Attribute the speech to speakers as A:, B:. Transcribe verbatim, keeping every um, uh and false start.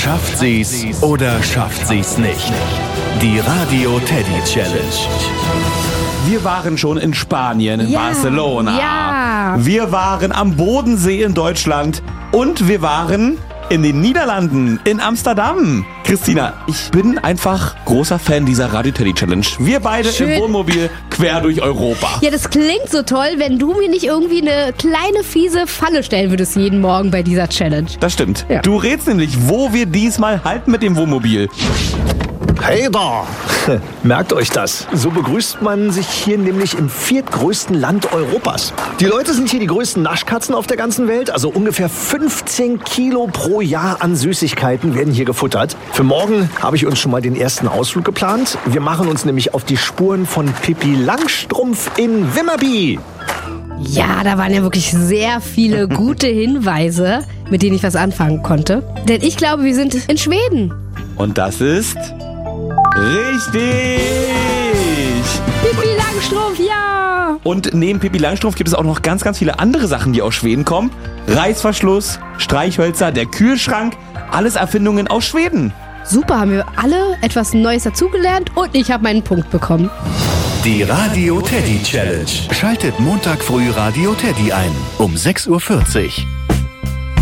A: Schafft sie's oder schafft sie's nicht? Die Radio Teddy Challenge.
B: Wir waren schon in Spanien, in
C: Ja,
B: Barcelona.
C: ja.
B: Wir waren am Bodensee in Deutschland und wir waren in den Niederlanden, in Amsterdam. Christina, ich bin einfach großer Fan dieser Radio Teddy Challenge. Wir beide
C: Schön.
B: im Wohnmobil quer durch Europa.
C: Ja, das klingt so toll, wenn du mir nicht irgendwie eine kleine fiese Falle stellen würdest jeden Morgen bei dieser Challenge.
B: Das stimmt.
C: Ja.
B: Du rätst nämlich, wo wir diesmal halten mit dem Wohnmobil.
D: Hey da! Merkt euch das. So begrüßt man sich hier nämlich im viertgrößten Land Europas. Die Leute sind hier die größten Naschkatzen auf der ganzen Welt. Also ungefähr fünfzehn Kilo pro Jahr an Süßigkeiten werden hier gefuttert. Für morgen habe ich uns schon mal den ersten Ausflug geplant. Wir machen uns nämlich auf die Spuren von Pippi Langstrumpf in Wimmerby.
C: Ja, da waren ja wirklich sehr viele gute Hinweise, mit denen ich was anfangen konnte. Denn ich glaube, wir sind in Schweden.
B: Und das ist richtig!
C: Pippi Langstrumpf, ja!
B: Und neben Pippi Langstrumpf gibt es auch noch ganz, ganz viele andere Sachen, die aus Schweden kommen. Reißverschluss, Streichhölzer, der Kühlschrank, alles Erfindungen aus Schweden.
C: Super, haben wir alle etwas Neues dazugelernt und ich habe meinen Punkt bekommen.
A: Die Radio Teddy Challenge. Schaltet Montag früh Radio Teddy ein um sechs Uhr vierzig.